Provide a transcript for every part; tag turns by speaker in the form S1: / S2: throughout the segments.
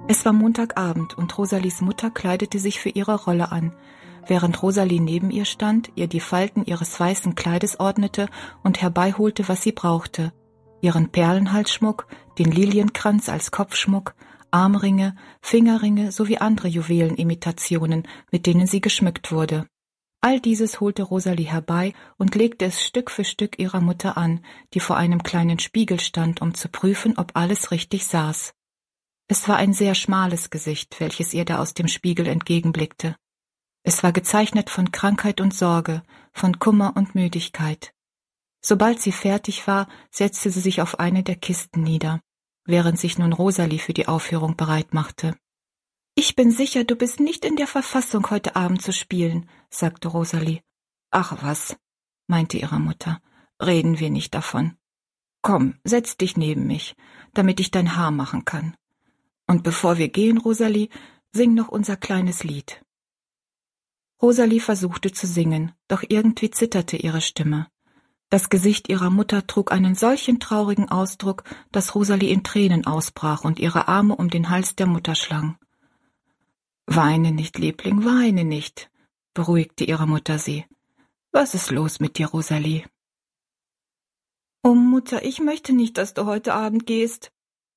S1: Es war Montagabend und Rosalies Mutter kleidete sich für ihre Rolle an, während Rosalie neben ihr stand, ihr die Falten ihres weißen Kleides ordnete und herbeiholte, was sie brauchte: ihren Perlenhalsschmuck, den Lilienkranz als Kopfschmuck, Armringe, Fingerringe sowie andere Juwelenimitationen, mit denen sie geschmückt wurde. All dieses holte Rosalie herbei und legte es Stück für Stück ihrer Mutter an, die vor einem kleinen Spiegel stand, um zu prüfen, ob alles richtig saß. Es war ein sehr schmales Gesicht, welches ihr da aus dem Spiegel entgegenblickte. Es war gezeichnet von Krankheit und Sorge, von Kummer und Müdigkeit. Sobald sie fertig war, setzte sie sich auf eine der Kisten nieder, während sich nun Rosalie für die Aufführung bereit machte. »Ich bin sicher, du bist nicht in der Verfassung, heute Abend zu spielen«, sagte Rosalie. »Ach was«, meinte ihre Mutter, »reden wir nicht davon. Komm, setz dich neben mich, damit ich dein Haar machen kann. Und bevor wir gehen, Rosalie, sing noch unser kleines Lied.« Rosalie versuchte zu singen, doch irgendwie zitterte ihre Stimme. Das Gesicht ihrer Mutter trug einen solchen traurigen Ausdruck, dass Rosalie in Tränen ausbrach und ihre Arme um den Hals der Mutter schlang. »Weine nicht, Liebling, weine nicht«, beruhigte ihre Mutter sie. »Was ist los mit dir, Rosalie?« »Oh Mutter, ich möchte nicht, dass du heute Abend gehst.«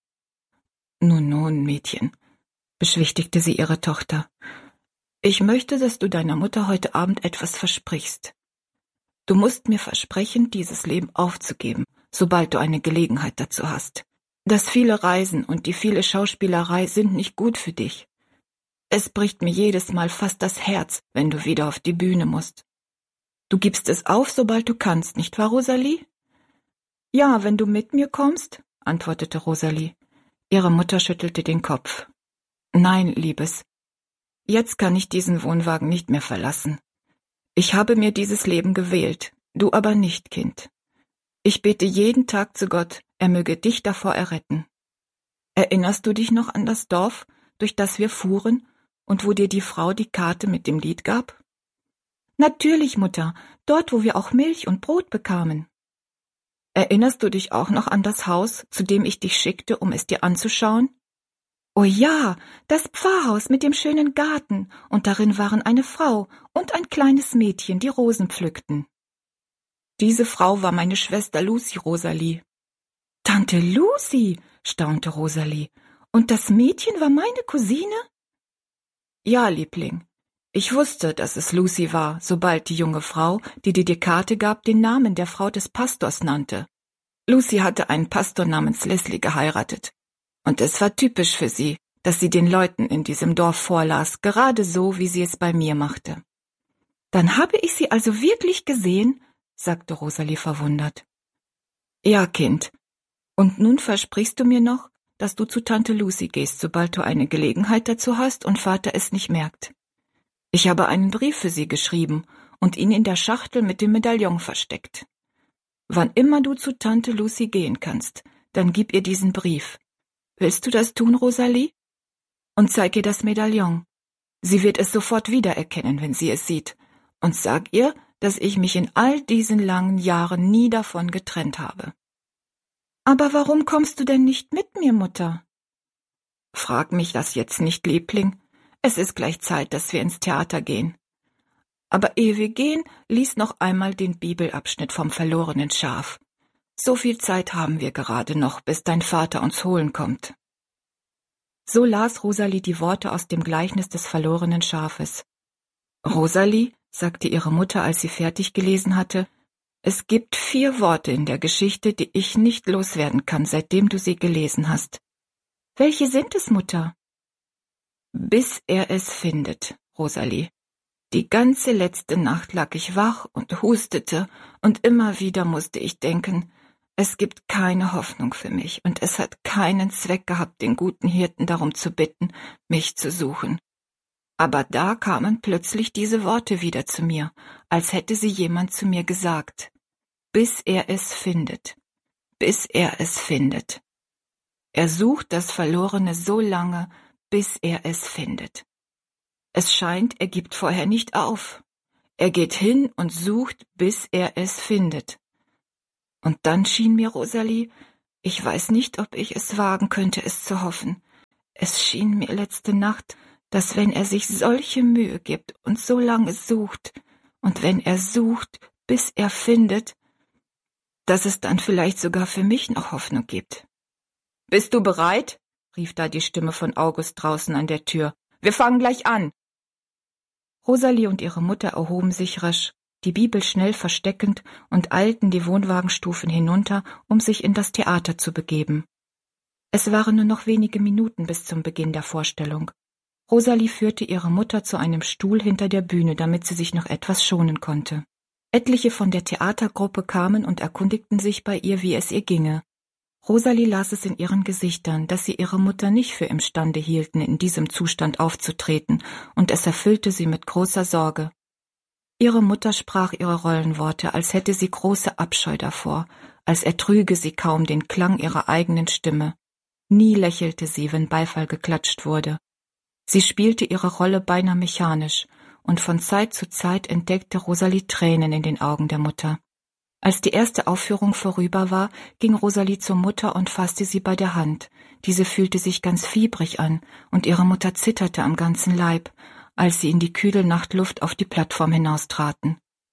S1: »Nun, Mädchen«, beschwichtigte sie ihre Tochter, »ich möchte, dass du deiner Mutter heute Abend etwas versprichst. Du musst mir versprechen, dieses Leben aufzugeben, sobald du eine Gelegenheit dazu hast. Das viele Reisen und die viele Schauspielerei sind nicht gut für dich. Es bricht mir jedes Mal fast das Herz, wenn du wieder auf die Bühne musst. Du gibst es auf, sobald du kannst, nicht wahr, Rosalie?« »Ja, wenn du mit mir kommst«, antwortete Rosalie. Ihre Mutter schüttelte den Kopf. »Nein, Liebes, jetzt kann ich diesen Wohnwagen nicht mehr verlassen. Ich habe mir dieses Leben gewählt, du aber nicht, Kind. Ich bete jeden Tag zu Gott, er möge dich davor erretten. Erinnerst du dich noch an das Dorf, durch das wir fuhren und wo dir die Frau die Karte mit dem Lied gab?« »Natürlich, Mutter, dort, wo wir auch Milch und Brot bekamen.« »Erinnerst du dich auch noch an das Haus, zu dem ich dich schickte, um es dir anzuschauen?« »Oh ja, das Pfarrhaus mit dem schönen Garten, und darin waren eine Frau und ein kleines Mädchen, die Rosen pflückten.« »Diese Frau war meine Schwester Lucy, Rosalie.« »Tante Lucy«, staunte Rosalie, »und das Mädchen war meine Cousine?« »Ja, Liebling. Ich wusste, dass es Lucy war, sobald die junge Frau, die dir die Karte gab, den Namen der Frau des Pastors nannte. Lucy hatte einen Pastor namens Leslie geheiratet. Und es war typisch für sie, dass sie den Leuten in diesem Dorf vorlas, gerade so, wie sie es bei mir machte.« »Dann habe ich sie also wirklich gesehen?«, sagte Rosalie verwundert. »Ja, Kind. Und nun versprichst du mir noch, dass du zu Tante Lucy gehst, sobald du eine Gelegenheit dazu hast und Vater es nicht merkt. Ich habe einen Brief für sie geschrieben und ihn in der Schachtel mit dem Medaillon versteckt. Wann immer du zu Tante Lucy gehen kannst, dann gib ihr diesen Brief. Willst du das tun, Rosalie? Und zeig ihr das Medaillon. Sie wird es sofort wiedererkennen, wenn sie es sieht. Und sag ihr, dass ich mich in all diesen langen Jahren nie davon getrennt habe.« »Aber warum kommst du denn nicht mit mir, Mutter?« »Frag mich das jetzt nicht, Liebling. Es ist gleich Zeit, dass wir ins Theater gehen. Aber ehe wir gehen, lies noch einmal den Bibelabschnitt vom verlorenen Schaf. So viel Zeit haben wir gerade noch, bis dein Vater uns holen kommt.« So las Rosalie die Worte aus dem Gleichnis des verlorenen Schafes. »Rosalie«, sagte ihre Mutter, als sie fertig gelesen hatte, »es gibt 4 Worte in der Geschichte, die ich nicht loswerden kann, seitdem du sie gelesen hast.« »Welche sind es, Mutter?« »Bis er es findet, Rosalie. Die ganze letzte Nacht lag ich wach und hustete, und immer wieder musste ich denken, es gibt keine Hoffnung für mich, und es hat keinen Zweck gehabt, den guten Hirten darum zu bitten, mich zu suchen. Aber da kamen plötzlich diese Worte wieder zu mir, als hätte sie jemand zu mir gesagt. Bis er es findet. Bis er es findet. Er sucht das Verlorene so lange, bis er es findet. Es scheint, er gibt vorher nicht auf. Er geht hin und sucht, bis er es findet. Und dann schien mir, Rosalie, ich weiß nicht, ob ich es wagen könnte, es zu hoffen, Es schien mir letzte Nacht, dass wenn er sich solche Mühe gibt und so lange sucht, und wenn er sucht, bis er findet, dass es dann vielleicht sogar für mich noch Hoffnung gibt. »Bist du bereit?« rief da die Stimme von August draußen an der Tür. »Wir fangen gleich an!« Rosalie und ihre Mutter erhoben sich rasch, die Bibel schnell versteckend, und eilten die Wohnwagenstufen hinunter, um sich in das Theater zu begeben. Es waren nur noch wenige Minuten bis zum Beginn der Vorstellung. Rosalie führte ihre Mutter zu einem Stuhl hinter der Bühne, damit sie sich noch etwas schonen konnte. Etliche von der Theatergruppe kamen und erkundigten sich bei ihr, wie es ihr ginge. Rosalie las es in ihren Gesichtern, dass sie ihre Mutter nicht für imstande hielten, in diesem Zustand aufzutreten, und es erfüllte sie mit großer Sorge. Ihre Mutter sprach ihre Rollenworte, als hätte sie große Abscheu davor, als ertrüge sie kaum den Klang ihrer eigenen Stimme. Nie lächelte sie, wenn Beifall geklatscht wurde. Sie spielte ihre Rolle beinahe mechanisch, und von Zeit zu Zeit entdeckte Rosalie Tränen in den Augen der Mutter. Als die erste Aufführung vorüber war, ging Rosalie zur Mutter und fasste sie bei der Hand. Diese fühlte sich ganz fiebrig an, und ihre Mutter zitterte am ganzen Leib, als sie in die kühle Nachtluft auf die Plattform hinaustraten.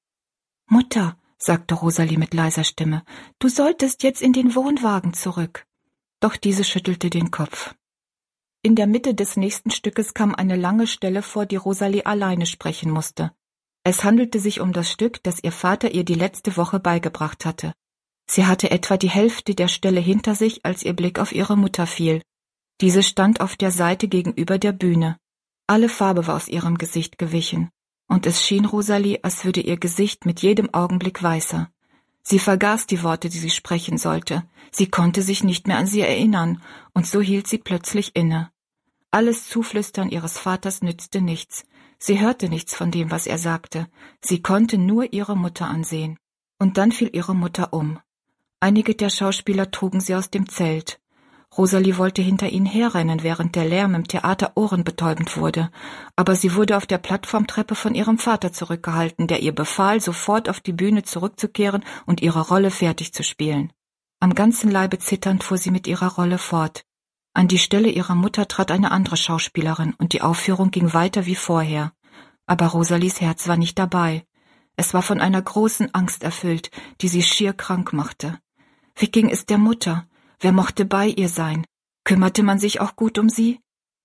S1: »Mutter«, sagte Rosalie mit leiser Stimme, »du solltest jetzt in den Wohnwagen zurück.« Doch diese schüttelte den Kopf. In der Mitte des nächsten Stückes kam eine lange Stelle vor, die Rosalie alleine sprechen musste. Es handelte sich um das Stück, das ihr Vater ihr die letzte Woche beigebracht hatte. Sie hatte etwa die Hälfte der Stelle hinter sich, als ihr Blick auf ihre Mutter fiel. Diese stand auf der Seite gegenüber der Bühne. Alle Farbe war aus ihrem Gesicht gewichen, und es schien Rosalie, als würde ihr Gesicht mit jedem Augenblick weißer. Sie vergaß die Worte, die sie sprechen sollte. Sie konnte sich nicht mehr an sie erinnern, und so hielt sie plötzlich inne. Alles Zuflüstern ihres Vaters nützte nichts. Sie hörte nichts von dem, was er sagte. Sie konnte nur ihre Mutter ansehen. Und dann fiel ihre Mutter um. Einige der Schauspieler trugen sie aus dem Zelt. Rosalie wollte hinter ihnen herrennen, während der Lärm im Theater ohrenbetäubend wurde. Aber sie wurde auf der Plattformtreppe von ihrem Vater zurückgehalten, der ihr befahl, sofort auf die Bühne zurückzukehren und ihre Rolle fertig zu spielen. Am ganzen Leibe zitternd fuhr sie mit ihrer Rolle fort. An die Stelle ihrer Mutter trat eine andere Schauspielerin, und die Aufführung ging weiter wie vorher. Aber Rosalies Herz war nicht dabei. Es war von einer großen Angst erfüllt, die sie schier krank machte. Wie ging es der Mutter? Wer mochte bei ihr sein? Kümmerte man sich auch gut um sie?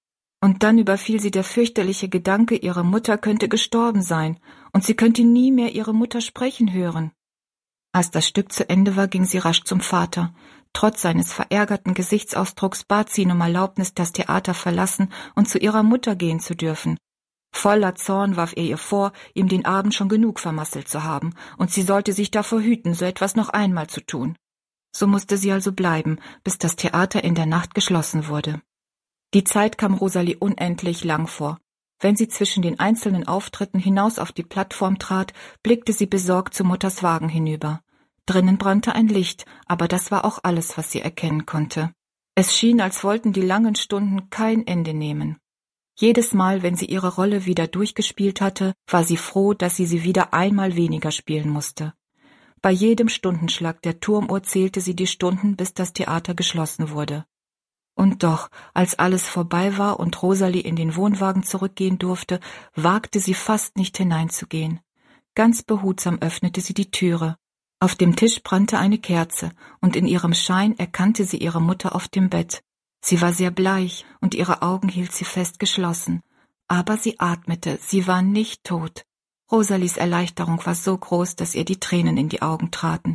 S1: Und dann überfiel sie der fürchterliche Gedanke, ihre Mutter könnte gestorben sein, und sie könnte nie mehr ihre Mutter sprechen hören. Als das Stück zu Ende war, ging sie rasch zum Vater. Trotz seines verärgerten Gesichtsausdrucks bat sie ihn um Erlaubnis, das Theater verlassen und zu ihrer Mutter gehen zu dürfen. Voller Zorn warf er ihr vor, ihm den Abend schon genug vermasselt zu haben, und sie sollte sich davor hüten, so etwas noch einmal zu tun. So musste sie also bleiben, bis das Theater in der Nacht geschlossen wurde. Die Zeit kam Rosalie unendlich lang vor. Wenn sie zwischen den einzelnen Auftritten hinaus auf die Plattform trat, blickte sie besorgt zu Mutters Wagen hinüber. Drinnen brannte ein Licht, aber das war auch alles, was sie erkennen konnte. Es schien, als wollten die langen Stunden kein Ende nehmen. Jedes Mal, wenn sie ihre Rolle wieder durchgespielt hatte, war sie froh, dass sie wieder einmal weniger spielen musste. Bei jedem Stundenschlag der Turmuhr zählte sie die Stunden, bis das Theater geschlossen wurde. Und doch, als alles vorbei war und Rosalie in den Wohnwagen zurückgehen durfte, wagte sie fast nicht hineinzugehen. Ganz behutsam öffnete sie die Türe. Auf dem Tisch brannte eine Kerze, und in ihrem Schein erkannte sie ihre Mutter auf dem Bett. Sie war sehr bleich, und ihre Augen hielt sie fest geschlossen. Aber sie atmete, sie war nicht tot. Rosalies Erleichterung war so groß, dass ihr die Tränen in die Augen traten.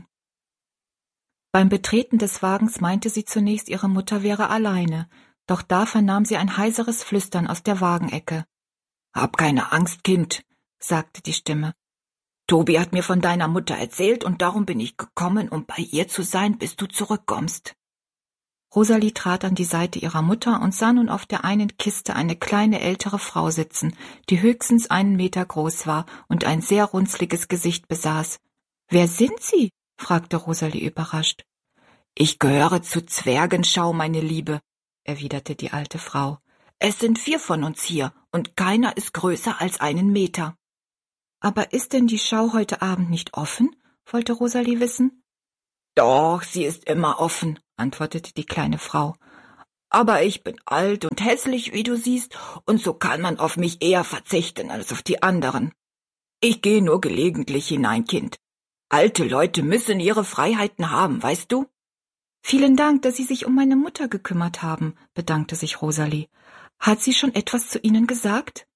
S1: Beim Betreten des Wagens meinte sie zunächst, ihre Mutter wäre alleine, doch da vernahm sie ein heiseres Flüstern aus der Wagenecke. »Hab keine Angst, Kind«, sagte die Stimme. »Tobi hat mir von deiner Mutter erzählt, und darum bin ich gekommen, um bei ihr zu sein, bis du zurückkommst.« Rosalie trat an die Seite ihrer Mutter und sah nun auf der einen Kiste eine kleine ältere Frau sitzen, die höchstens 1 Meter groß war und ein sehr runzliges Gesicht besaß. »Wer sind Sie?« fragte Rosalie überrascht. »Ich gehöre zu Zwergenschau, meine Liebe«, erwiderte die alte Frau. »Es sind 4 von uns hier, und keiner ist größer als 1 Meter.« »Aber ist denn die Schau heute Abend nicht offen?« wollte Rosalie wissen. »Doch, sie ist immer offen«, antwortete die kleine Frau. Aber ich bin alt und hässlich, wie du siehst, und so kann man auf mich eher verzichten als auf die anderen. Ich gehe nur gelegentlich hinein, Kind. Alte Leute müssen ihre Freiheiten haben, weißt du? Vielen Dank, dass Sie sich um meine Mutter gekümmert haben, bedankte sich Rosalie. Hat sie schon etwas zu Ihnen gesagt?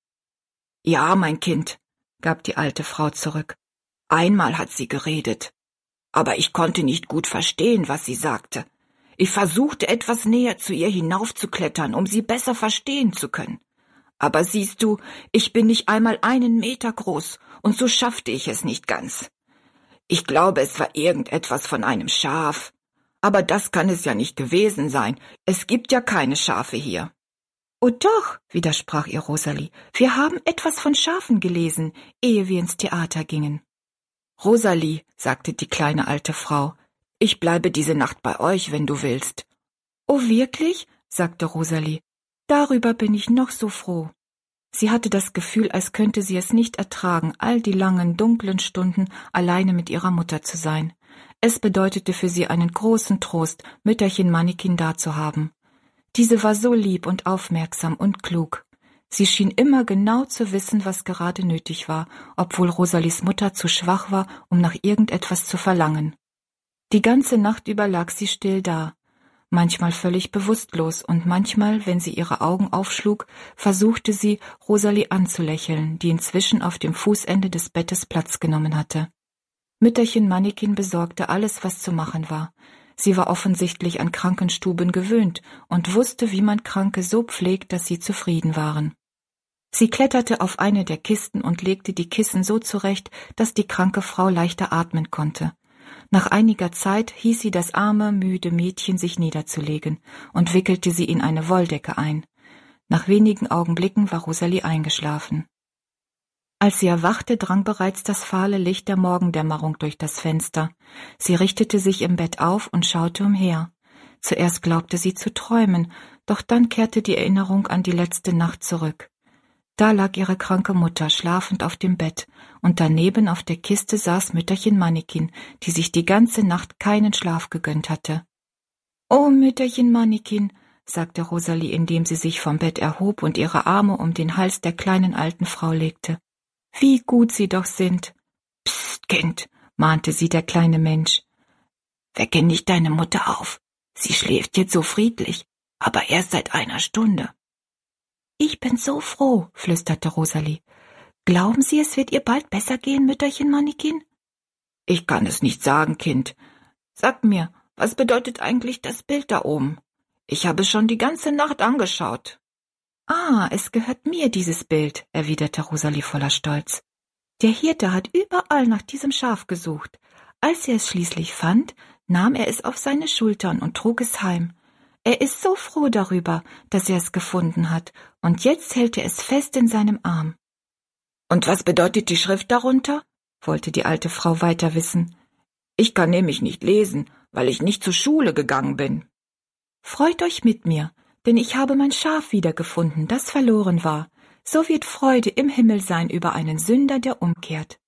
S1: Ja, mein Kind, gab die alte Frau zurück. Einmal hat sie geredet. Aber ich konnte nicht gut verstehen, was sie sagte. Ich versuchte etwas näher zu ihr hinaufzuklettern, um sie besser verstehen zu können. Aber siehst du, ich bin nicht einmal 1 Meter groß, und so schaffte ich es nicht ganz. Ich glaube, es war irgendetwas von einem Schaf. Aber das kann es ja nicht gewesen sein. Es gibt ja keine Schafe hier. Oh doch, widersprach ihr Rosalie, wir haben etwas von Schafen gelesen, ehe wir ins Theater gingen. Rosalie, sagte die kleine alte Frau, ich bleibe diese Nacht bei euch, wenn du willst. Oh wirklich? sagte Rosalie. Darüber bin ich noch so froh. Sie hatte das Gefühl, als könnte sie es nicht ertragen, all die langen, dunklen Stunden alleine mit ihrer Mutter zu sein. Es bedeutete für sie einen großen Trost, Mütterchen Mannikin da zu haben. Diese war so lieb und aufmerksam und klug. Sie schien immer genau zu wissen, was gerade nötig war, obwohl Rosalies Mutter zu schwach war, um nach irgendetwas zu verlangen. Die ganze Nacht über lag sie still da, manchmal völlig bewusstlos und manchmal, wenn sie ihre Augen aufschlug, versuchte sie, Rosalie anzulächeln, die inzwischen auf dem Fußende des Bettes Platz genommen hatte. Mütterchen Mannikin besorgte alles, was zu machen war. Sie war offensichtlich an Krankenstuben gewöhnt und wusste, wie man Kranke so pflegt, dass sie zufrieden waren. Sie kletterte auf eine der Kisten und legte die Kissen so zurecht, dass die kranke Frau leichter atmen konnte. Nach einiger Zeit hieß sie das arme, müde Mädchen sich niederzulegen und wickelte sie in eine Wolldecke ein. Nach wenigen Augenblicken war Rosalie eingeschlafen. Als sie erwachte, drang bereits das fahle Licht der Morgendämmerung durch das Fenster. Sie richtete sich im Bett auf und schaute umher. Zuerst glaubte sie zu träumen, doch dann kehrte die Erinnerung an die letzte Nacht zurück. Da lag ihre kranke Mutter schlafend auf dem Bett, und daneben auf der Kiste saß Mütterchen Mannikin, die sich die ganze Nacht keinen Schlaf gegönnt hatte. »Oh, Mütterchen Mannikin«, sagte Rosalie, indem sie sich vom Bett erhob und ihre Arme um den Hals der kleinen alten Frau legte. »Wie gut Sie doch sind!« »Psst, Kind«, mahnte sie der kleine Mensch. »Wecke nicht deine Mutter auf. Sie schläft jetzt so friedlich, aber erst seit 1 Stunde.« »Ich bin so froh«, flüsterte Rosalie. »Glauben Sie, es wird ihr bald besser gehen, Mütterchen Mannikin?« »Ich kann es nicht sagen, Kind. Sag mir, was bedeutet eigentlich das Bild da oben? Ich habe es schon die ganze Nacht angeschaut.« »Ah, es gehört mir, dieses Bild«, erwiderte Rosalie voller Stolz. »Der Hirte hat überall nach diesem Schaf gesucht. Als er es schließlich fand, nahm er es auf seine Schultern und trug es heim. Er ist so froh darüber, dass er es gefunden hat, und jetzt hält er es fest in seinem Arm.« »Und was bedeutet die Schrift darunter?« wollte die alte Frau weiter wissen. »Ich kann nämlich nicht lesen, weil ich nicht zur Schule gegangen bin.« »Freut euch mit mir, denn ich habe mein Schaf wiedergefunden, das verloren war. So wird Freude im Himmel sein über einen Sünder, der umkehrt.«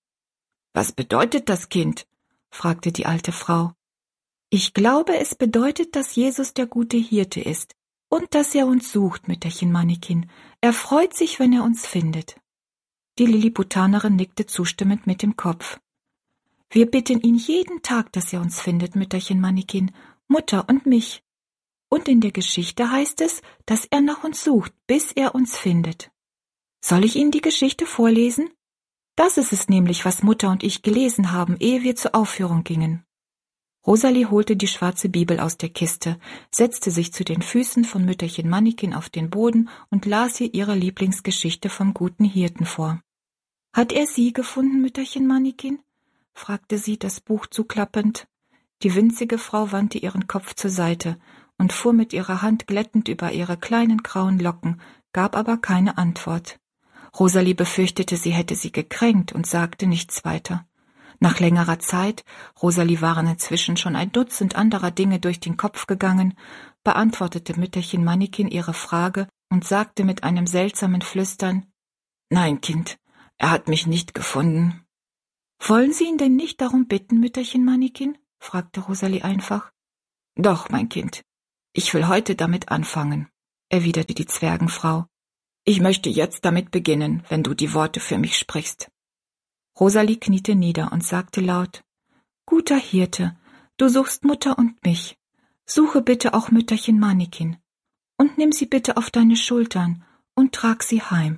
S1: »Was bedeutet das, Kind?« fragte die alte Frau. »Ich glaube, es bedeutet, dass Jesus der gute Hirte ist und dass er uns sucht, Mütterchen Mannikin. Er freut sich, wenn er uns findet.« Die Lilliputanerin nickte zustimmend mit dem Kopf. »Wir bitten ihn jeden Tag, dass er uns findet, Mütterchen Mannikin, Mutter und mich. Und in der Geschichte heißt es, dass er nach uns sucht, bis er uns findet. Soll ich Ihnen die Geschichte vorlesen? Das ist es nämlich, was Mutter und ich gelesen haben, ehe wir zur Aufführung gingen.« Rosalie holte die schwarze Bibel aus der Kiste, setzte sich zu den Füßen von Mütterchen Mannikin auf den Boden und las ihr ihre Lieblingsgeschichte vom guten Hirten vor. »Hat er Sie gefunden, Mütterchen Mannikin?« fragte sie, das Buch zuklappend. Die winzige Frau wandte ihren Kopf zur Seite und fuhr mit ihrer Hand glättend über ihre kleinen grauen Locken, gab aber keine Antwort. Rosalie befürchtete, sie hätte sie gekränkt und sagte nichts weiter. Nach längerer Zeit, Rosalie waren inzwischen schon 1 Dutzend anderer Dinge durch den Kopf gegangen, beantwortete Mütterchen Mannikin ihre Frage und sagte mit einem seltsamen Flüstern: »Nein, Kind, er hat mich nicht gefunden.« »Wollen Sie ihn denn nicht darum bitten, Mütterchen Mannikin?« fragte Rosalie einfach. »Doch, mein Kind. Ich will heute damit anfangen, erwiderte die Zwergenfrau. Ich möchte jetzt damit beginnen, wenn du die Worte für mich sprichst. Rosalie kniete nieder und sagte laut: Guter Hirte, du suchst Mutter und mich. Suche bitte auch Mütterchen Mannikin und nimm sie bitte auf deine Schultern und trag sie heim.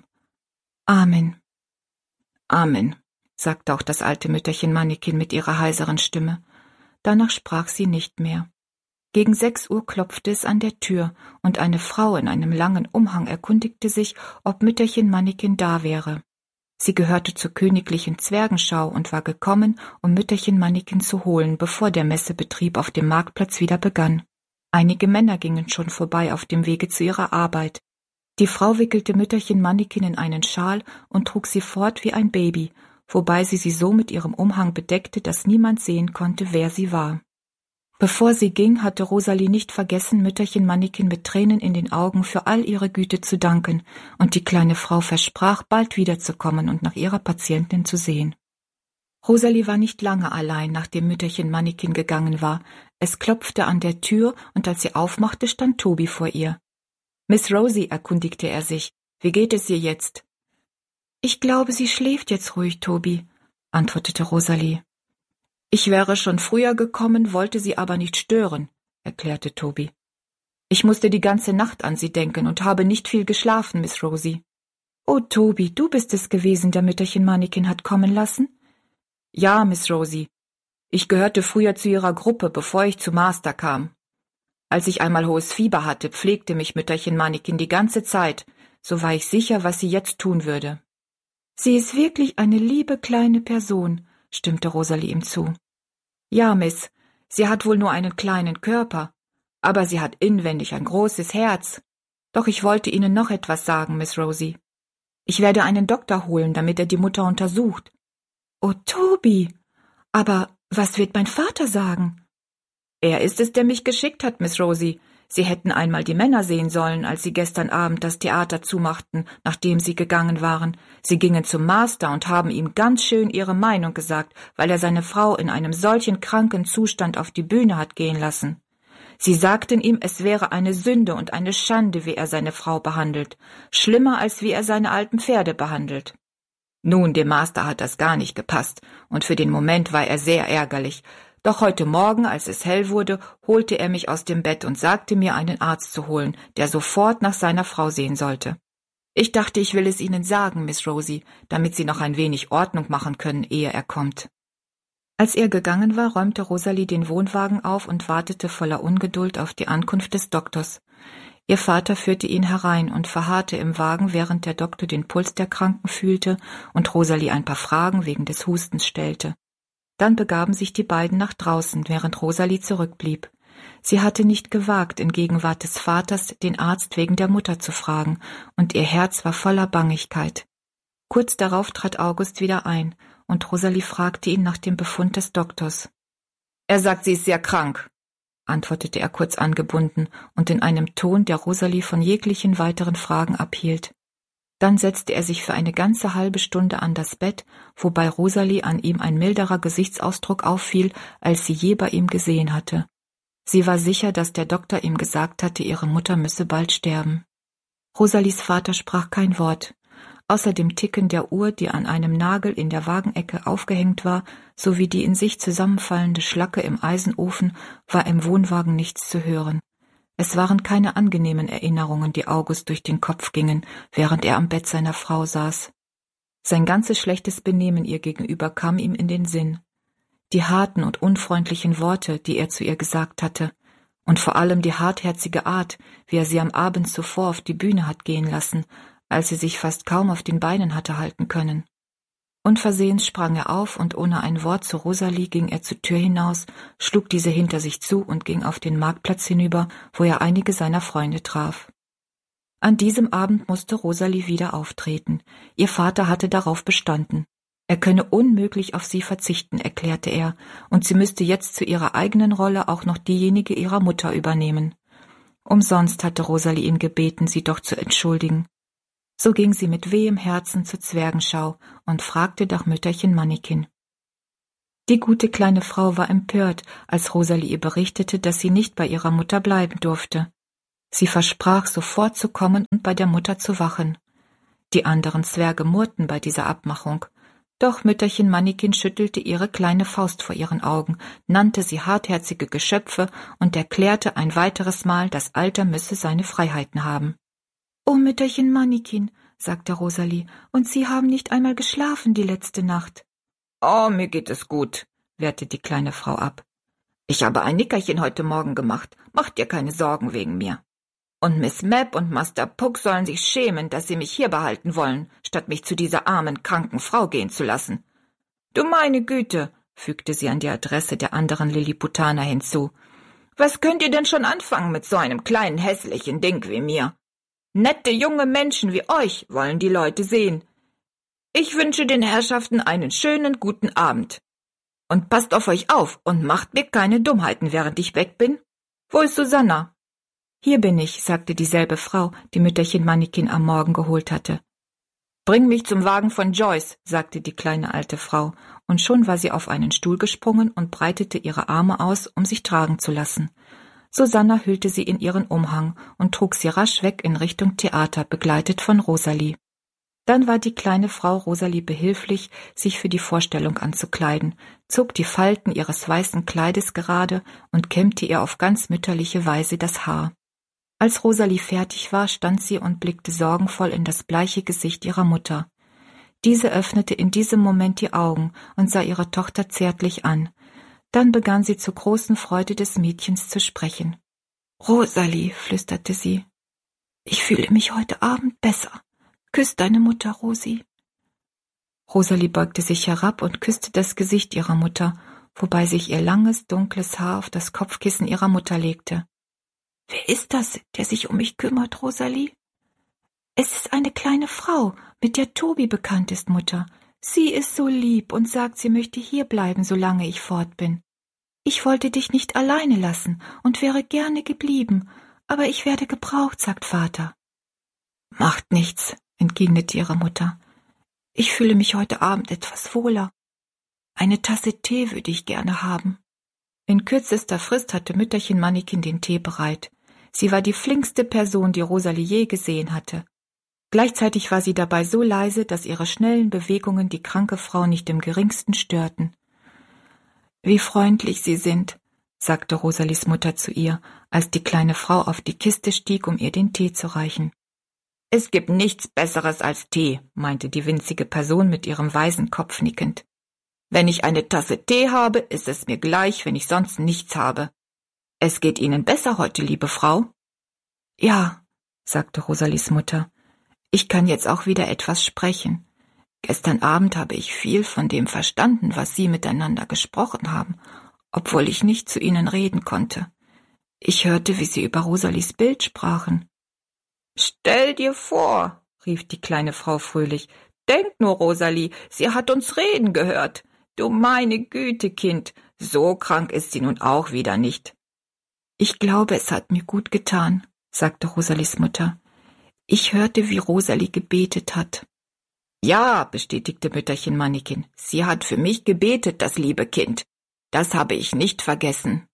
S1: Amen. Amen, sagte auch das alte Mütterchen Mannikin mit ihrer heiseren Stimme. Danach sprach sie nicht mehr. Gegen 6 Uhr klopfte es an der Tür, und eine Frau in einem langen Umhang erkundigte sich, ob Mütterchen Mannikin da wäre. Sie gehörte zur königlichen Zwergenschau und war gekommen, um Mütterchen Mannikin zu holen, bevor der Messebetrieb auf dem Marktplatz wieder begann. Einige Männer gingen schon vorbei auf dem Wege zu ihrer Arbeit. Die Frau wickelte Mütterchen Mannikin in einen Schal und trug sie fort wie ein Baby, wobei sie so mit ihrem Umhang bedeckte, dass niemand sehen konnte, wer sie war. Bevor sie ging, hatte Rosalie nicht vergessen, Mütterchen Mannikin mit Tränen in den Augen für all ihre Güte zu danken, und die kleine Frau versprach, bald wiederzukommen und nach ihrer Patientin zu sehen. Rosalie war nicht lange allein, nachdem Mütterchen Mannikin gegangen war. Es klopfte an der Tür, und als sie aufmachte, stand Toby vor ihr. »Miss Rosie«, erkundigte er sich, »wie geht es ihr jetzt?« »Ich glaube, sie schläft jetzt ruhig, Toby«, antwortete Rosalie. »Ich wäre schon früher gekommen, wollte sie aber nicht stören«, erklärte Toby. »Ich musste die ganze Nacht an sie denken und habe nicht viel geschlafen, Miss Rosie.« »Oh, Toby, du bist es gewesen, der Mütterchen Mannikin hat kommen lassen?« »Ja, Miss Rosie. Ich gehörte früher zu ihrer Gruppe, bevor ich zu Master kam. Als ich einmal hohes Fieber hatte, pflegte mich Mütterchen Mannikin die ganze Zeit, so war ich sicher, was sie jetzt tun würde.« »Sie ist wirklich eine liebe kleine Person«, stimmte Rosalie ihm zu. »Ja, Miss, sie hat wohl nur einen kleinen Körper, aber sie hat inwendig ein großes Herz. Doch ich wollte Ihnen noch etwas sagen, Miss Rosie. Ich werde einen Doktor holen, damit er die Mutter untersucht.« »Oh, Toby, aber was wird mein Vater sagen?« »Er ist es, der mich geschickt hat, Miss Rosie. Sie hätten einmal die Männer sehen sollen, als sie gestern Abend das Theater zumachten, nachdem sie gegangen waren. Sie gingen zum Master und haben ihm ganz schön ihre Meinung gesagt, weil er seine Frau in einem solchen kranken Zustand auf die Bühne hat gehen lassen. Sie sagten ihm, es wäre eine Sünde und eine Schande, wie er seine Frau behandelt, schlimmer als wie er seine alten Pferde behandelt. Nun, dem Master hat das gar nicht gepasst, und für den Moment war er sehr ärgerlich. Doch heute Morgen, als es hell wurde, holte er mich aus dem Bett und sagte mir, einen Arzt zu holen, der sofort nach seiner Frau sehen sollte. Ich dachte, ich will es Ihnen sagen, Miss Rosie, damit Sie noch ein wenig Ordnung machen können, ehe er kommt.« Als er gegangen war, räumte Rosalie den Wohnwagen auf und wartete voller Ungeduld auf die Ankunft des Doktors. Ihr Vater führte ihn herein und verharrte im Wagen, während der Doktor den Puls der Kranken fühlte und Rosalie ein paar Fragen wegen des Hustens stellte. Dann begaben sich die beiden nach draußen, während Rosalie zurückblieb. Sie hatte nicht gewagt, in Gegenwart des Vaters den Arzt wegen der Mutter zu fragen, und ihr Herz war voller Bangigkeit. Kurz darauf trat August wieder ein, und Rosalie fragte ihn nach dem Befund des Doktors. »Er sagt, sie ist sehr krank«, antwortete er kurz angebunden und in einem Ton, der Rosalie von jeglichen weiteren Fragen abhielt. Dann setzte er sich für eine ganze halbe Stunde an das Bett, wobei Rosalie an ihm ein milderer Gesichtsausdruck auffiel, als sie je bei ihm gesehen hatte. Sie war sicher, dass der Doktor ihm gesagt hatte, ihre Mutter müsse bald sterben. Rosalies Vater sprach kein Wort. Außer dem Ticken der Uhr, die an einem Nagel in der Wagenecke aufgehängt war, sowie die in sich zusammenfallende Schlacke im Eisenofen, war im Wohnwagen nichts zu hören. Es waren keine angenehmen Erinnerungen, die August durch den Kopf gingen, während er am Bett seiner Frau saß. Sein ganzes schlechtes Benehmen ihr gegenüber kam ihm in den Sinn. Die harten und unfreundlichen Worte, die er zu ihr gesagt hatte, und vor allem die hartherzige Art, wie er sie am Abend zuvor auf die Bühne hat gehen lassen, als sie sich fast kaum auf den Beinen hatte halten können. Unversehens sprang er auf und ohne ein Wort zu Rosalie ging er zur Tür hinaus, schlug diese hinter sich zu und ging auf den Marktplatz hinüber, wo er einige seiner Freunde traf. An diesem Abend musste Rosalie wieder auftreten. Ihr Vater hatte darauf bestanden. Er könne unmöglich auf sie verzichten, erklärte er, und sie müsste jetzt zu ihrer eigenen Rolle auch noch diejenige ihrer Mutter übernehmen. Umsonst hatte Rosalie ihn gebeten, sie doch zu entschuldigen. So ging sie mit wehem Herzen zur Zwergenschau und fragte nach Mütterchen Mannikin. Die gute kleine Frau war empört, als Rosalie ihr berichtete, dass sie nicht bei ihrer Mutter bleiben durfte. Sie versprach, sofort zu kommen und bei der Mutter zu wachen. Die anderen Zwerge murrten bei dieser Abmachung. Doch Mütterchen Mannikin schüttelte ihre kleine Faust vor ihren Augen, nannte sie hartherzige Geschöpfe und erklärte ein weiteres Mal, das Alter müsse seine Freiheiten haben. »Oh, Mütterchen Mannikin«, sagte Rosalie, »und Sie haben nicht einmal geschlafen die letzte Nacht.« »Oh, mir geht es gut«, wehrte die kleine Frau ab. »Ich habe ein Nickerchen heute Morgen gemacht. Mach dir keine Sorgen wegen mir. Und Miss Mapp und Master Puck sollen sich schämen, dass sie mich hier behalten wollen, statt mich zu dieser armen, kranken Frau gehen zu lassen. Du meine Güte«, fügte sie an die Adresse der anderen Lilliputaner hinzu, »was könnt ihr denn schon anfangen mit so einem kleinen hässlichen Ding wie mir? Nette junge Menschen wie euch wollen die Leute sehen. Ich wünsche den Herrschaften einen schönen guten Abend. Und passt auf euch auf und macht mir keine Dummheiten, während ich weg bin. Wo ist Susanna?« »Hier bin ich«, sagte dieselbe Frau, die Mütterchen Mannikin am Morgen geholt hatte. »Bring mich zum Wagen von Joyce«, sagte die kleine alte Frau, und schon war sie auf einen Stuhl gesprungen und breitete ihre Arme aus, um sich tragen zu lassen. Susanna hüllte sie in ihren Umhang und trug sie rasch weg in Richtung Theater, begleitet von Rosalie. Dann war die kleine Frau Rosalie behilflich, sich für die Vorstellung anzukleiden, zog die Falten ihres weißen Kleides gerade und kämmte ihr auf ganz mütterliche Weise das Haar. Als Rosalie fertig war, stand sie und blickte sorgenvoll in das bleiche Gesicht ihrer Mutter. Diese öffnete in diesem Moment die Augen und sah ihre Tochter zärtlich an. Dann begann sie zur großen Freude des Mädchens zu sprechen. »Rosalie«, flüsterte sie, »ich fühle mich heute Abend besser. Küss deine Mutter, Rosi.« Rosalie beugte sich herab und küsste das Gesicht ihrer Mutter, wobei sich ihr langes, dunkles Haar auf das Kopfkissen ihrer Mutter legte. »Wer ist das, der sich um mich kümmert, Rosalie?« »Es ist eine kleine Frau, mit der Tobi bekannt ist, Mutter. Sie ist so lieb und sagt, sie möchte hier bleiben, solange ich fort bin. Ich wollte dich nicht alleine lassen und wäre gerne geblieben, aber ich werde gebraucht, sagt Vater.« »Macht nichts«, entgegnete ihre Mutter. »Ich fühle mich heute Abend etwas wohler. Eine Tasse Tee würde ich gerne haben.« In kürzester Frist hatte Mütterchen Mannikin den Tee bereit. Sie war die flinkste Person, die Rosalie je gesehen hatte. Gleichzeitig war sie dabei so leise, dass ihre schnellen Bewegungen die kranke Frau nicht im geringsten störten. »Wie freundlich Sie sind«, sagte Rosalies Mutter zu ihr, als die kleine Frau auf die Kiste stieg, um ihr den Tee zu reichen. »Es gibt nichts Besseres als Tee«, meinte die winzige Person mit ihrem weisen Kopf nickend. »Wenn ich eine Tasse Tee habe, ist es mir gleich, wenn ich sonst nichts habe. Es geht Ihnen besser heute, liebe Frau?« »Ja«, sagte Rosalies Mutter, »ich kann jetzt auch wieder etwas sprechen. Gestern Abend habe ich viel von dem verstanden, was Sie miteinander gesprochen haben, obwohl ich nicht zu Ihnen reden konnte. Ich hörte, wie Sie über Rosalies Bild sprachen.« »Stell dir vor«, rief die kleine Frau fröhlich, »denk nur, Rosalie, sie hat uns reden gehört. Du meine Güte, Kind, so krank ist sie nun auch wieder nicht.« »Ich glaube, es hat mir gut getan«, sagte Rosalies Mutter. »Ich hörte, wie Rosalie gebetet hat.« »Ja«, bestätigte Mütterchen Mannikin, »sie hat für mich gebetet, das liebe Kind. Das habe ich nicht vergessen.«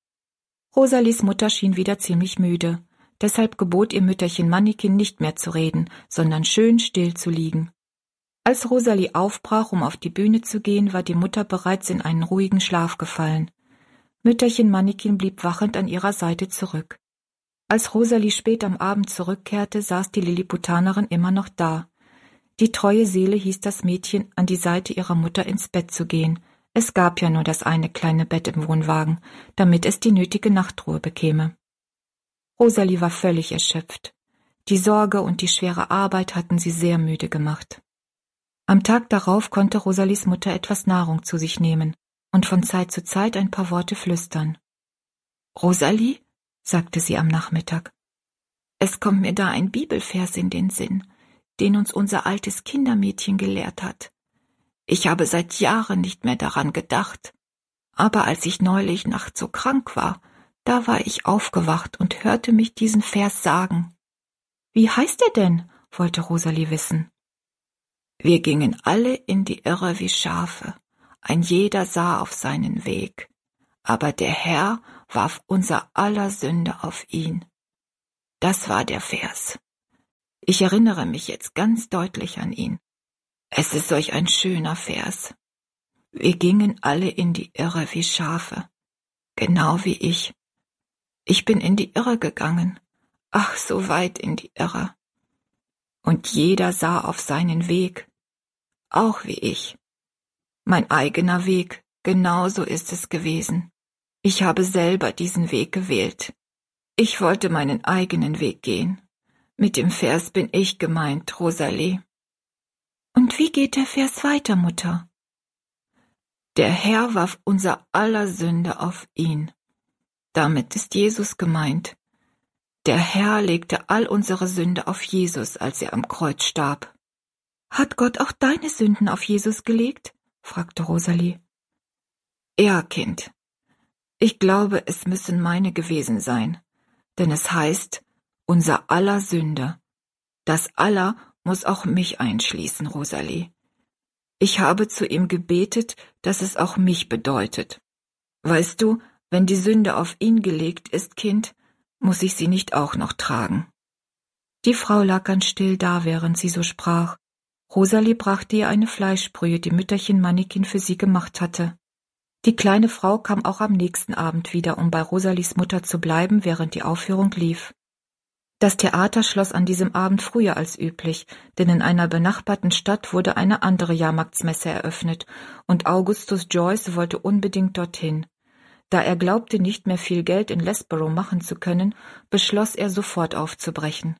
S1: Rosalies Mutter schien wieder ziemlich müde. Deshalb gebot ihr Mütterchen Mannikin nicht mehr zu reden, sondern schön still zu liegen. Als Rosalie aufbrach, um auf die Bühne zu gehen, war die Mutter bereits in einen ruhigen Schlaf gefallen. Mütterchen Mannikin blieb wachend an ihrer Seite zurück. Als Rosalie spät am Abend zurückkehrte, saß die Lilliputanerin immer noch da. Die treue Seele hieß das Mädchen, an die Seite ihrer Mutter ins Bett zu gehen. Es gab ja nur das eine kleine Bett im Wohnwagen, damit es die nötige Nachtruhe bekäme. Rosalie war völlig erschöpft. Die Sorge und die schwere Arbeit hatten sie sehr müde gemacht. Am Tag darauf konnte Rosalies Mutter etwas Nahrung zu sich nehmen und von Zeit zu Zeit ein paar Worte flüstern. »Rosalie«, sagte sie am Nachmittag, »es kommt mir da ein Bibelvers in den Sinn, den uns unser altes Kindermädchen gelehrt hat. Ich habe seit Jahren nicht mehr daran gedacht, aber als ich neulich nachts so krank war, da war ich aufgewacht und hörte mich diesen Vers sagen.« »Wie heißt er denn?«, wollte Rosalie wissen. »Wir gingen alle in die Irre wie Schafe. Ein jeder sah auf seinen Weg, aber der Herr warf unser aller Sünde auf ihn. Das war der Vers. Ich erinnere mich jetzt ganz deutlich an ihn. Es ist solch ein schöner Vers. Wir gingen alle in die Irre wie Schafe, genau wie ich. Ich bin in die Irre gegangen, ach, so weit in die Irre. Und jeder sah auf seinen Weg, auch wie ich. Mein eigener Weg, genauso ist es gewesen. Ich habe selber diesen Weg gewählt. Ich wollte meinen eigenen Weg gehen. Mit dem Vers bin ich gemeint, Rosalie. Und wie geht der Vers weiter, Mutter? Der Herr warf unser aller Sünde auf ihn. Damit ist Jesus gemeint. Der Herr legte all unsere Sünde auf Jesus, als er am Kreuz starb. Hat Gott auch deine Sünden auf Jesus gelegt? Fragte Rosalie. Ja, Kind. Ich glaube, es müssen meine gewesen sein, denn es heißt, unser aller Sünde. Das aller muss auch mich einschließen, Rosalie. Ich habe zu ihm gebetet, dass es auch mich bedeutet. Weißt du, wenn die Sünde auf ihn gelegt ist, Kind, muss ich sie nicht auch noch tragen. Die Frau lag ganz still da, während sie so sprach. Rosalie brachte ihr eine Fleischbrühe, die Mütterchen Mannikin für sie gemacht hatte. Die kleine Frau kam auch am nächsten Abend wieder, um bei Rosalies Mutter zu bleiben, während die Aufführung lief. Das Theater schloss an diesem Abend früher als üblich, denn in einer benachbarten Stadt wurde eine andere Jahrmarktsmesse eröffnet, und Augustus Joyce wollte unbedingt dorthin. Da er glaubte, nicht mehr viel Geld in Lesborough machen zu können, beschloss er, sofort aufzubrechen.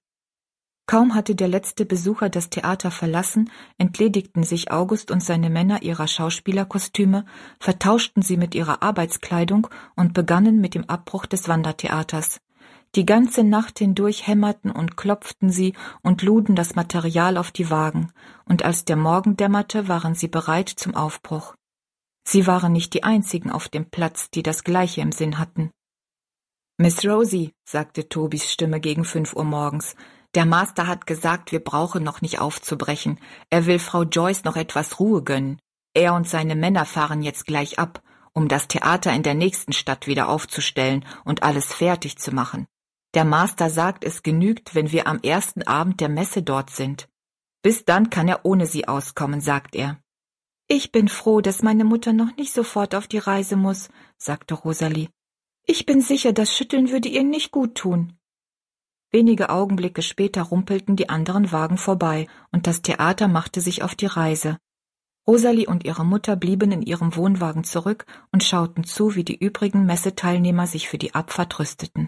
S1: Kaum hatte der letzte Besucher das Theater verlassen, entledigten sich August und seine Männer ihrer Schauspielerkostüme, vertauschten sie mit ihrer Arbeitskleidung und begannen mit dem Abbruch des Wandertheaters. Die ganze Nacht hindurch hämmerten und klopften sie und luden das Material auf die Wagen, und als der Morgen dämmerte, waren sie bereit zum Aufbruch. Sie waren nicht die einzigen auf dem Platz, die das Gleiche im Sinn hatten. »Miss Rosie«, sagte Tobys Stimme gegen 5 Uhr morgens, »der Master hat gesagt, wir brauchen noch nicht aufzubrechen. Er will Frau Joyce noch etwas Ruhe gönnen. Er und seine Männer fahren jetzt gleich ab, um das Theater in der nächsten Stadt wieder aufzustellen und alles fertig zu machen. Der Master sagt, es genügt, wenn wir am ersten Abend der Messe dort sind. Bis dann kann er ohne sie auskommen, sagt er.« »Ich bin froh, dass meine Mutter noch nicht sofort auf die Reise muss«, sagte Rosalie. »Ich bin sicher, das Schütteln würde ihr nicht gut tun.« Wenige Augenblicke später rumpelten die anderen Wagen vorbei, und das Theater machte sich auf die Reise. Rosalie und ihre Mutter blieben in ihrem Wohnwagen zurück und schauten zu, wie die übrigen Messeteilnehmer sich für die Abfahrt rüsteten.